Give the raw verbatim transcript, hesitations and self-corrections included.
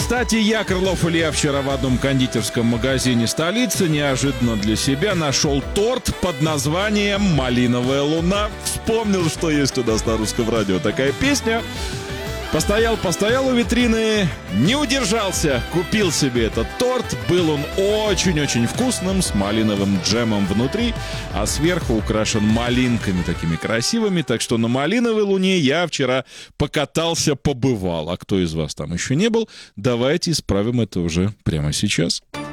Кстати, я, Крылов Илья, вчера в одном кондитерском магазине столицы неожиданно для себя нашел торт под названием «Малиновая луна». Вспомнил, что есть у нас на Русском радио такая песня. Постоял, постоял у витрины, не удержался, купил себе этот торт. Был он очень-очень вкусным, с малиновым джемом внутри, а сверху украшен малинками такими красивыми. Так что на малиновой луне я вчера покатался, побывал. А кто из вас там еще не был, давайте исправим это уже прямо сейчас.